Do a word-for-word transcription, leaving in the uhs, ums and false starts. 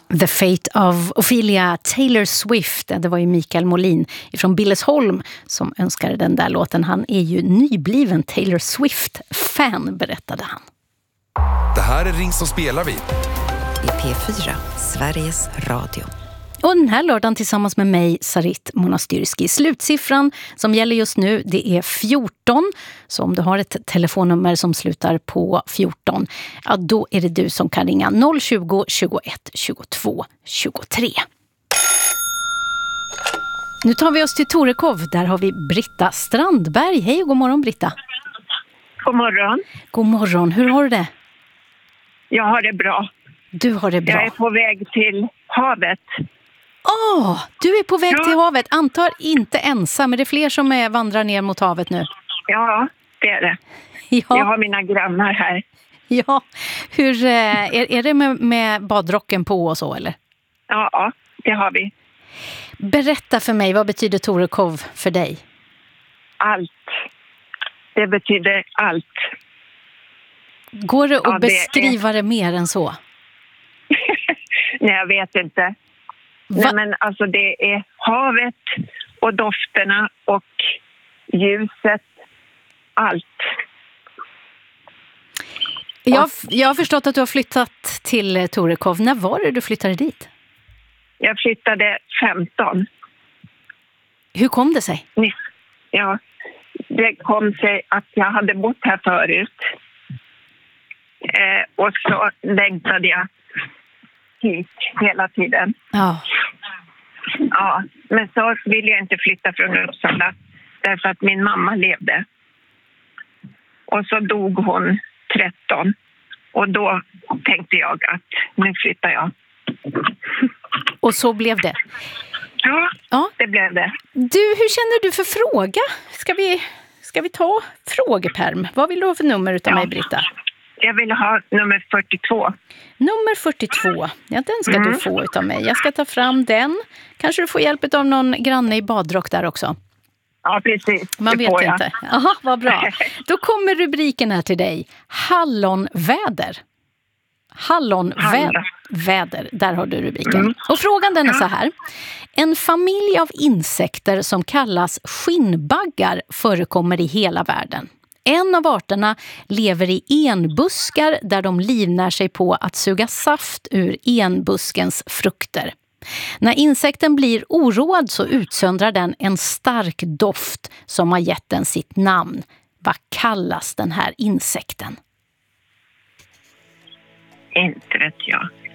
The Fate of Ophelia, Taylor Swift. Det var ju Mikael Molin från Billesholm som önskade den där låten. Han är ju nybliven Taylor Swift-fan, berättade han. Det här är Ring som spelar vi. I P fyra, Sveriges Radio. Och den här lördagen tillsammans med mig, Sarit Monastyrski. Slutsiffran som gäller just nu, det är fjorton. Så om du har ett telefonnummer som slutar på fjorton, ja, då är det du som kan ringa noll tjugo, tjugoett, tjugotvå, tjugotre. Nu tar vi oss till Torekov. Där har vi Britta Strandberg. Hej och god morgon, Britta. God morgon. God morgon. Hur har du det? Jag har det bra. Du har det bra. Jag är på väg till havet. Åh, oh, du är på väg ja. till havet. Antar inte ensam, men det är fler som är, vandrar ner mot havet nu. Ja, det är det. Ja. Jag har mina grannar här. Ja, hur, är, är det med, med badrocken på och så, eller? Ja, det har vi. Berätta för mig, vad betyder Torekov för dig? Allt. Det betyder allt. Går det att ja, det beskriva är... det mer än så? Nej, jag vet inte. Nej, men alltså det är havet och dofterna och ljuset. Allt. Jag, jag har förstått att du har flyttat till Torekov. När var det du flyttade dit? Jag flyttade femton. Hur kom det sig? Ja, det kom sig att jag hade bott här förut. Eh, och så längtade jag hit hela tiden. Ja. Ja, men så ville jag inte flytta från Uppsala därför att min mamma levde. Och så dog hon tretton. Och då tänkte jag att nu flyttar jag. Och så blev det. Ja, ja, det blev det. Du, hur känner du för fråga? Ska vi, ska vi ta frågepärm? Vad vill du ha för nummer utav ja. mig, Britta? Jag vill ha nummer fyrtiotvå. Nummer fyrtiotvå. Ja, den ska mm. du få utav mig. Jag ska ta fram den. Kanske du får hjälp av någon granne i badrock där också. Ja, precis. Man det vet får jag. inte. Jaha, vad bra. Då kommer rubriken här till dig. Hallonväder. Hallonväder. Där har du rubriken. Mm. Och frågan den är så här. En familj av insekter som kallas skinnbaggar förekommer i hela världen. En av arterna lever i enbuskar där de livnär sig på att suga saft ur enbuskens frukter. När insekten blir oroad så utsöndrar den en stark doft som har gett den sitt namn. Vad kallas den här insekten? Inte vet jag.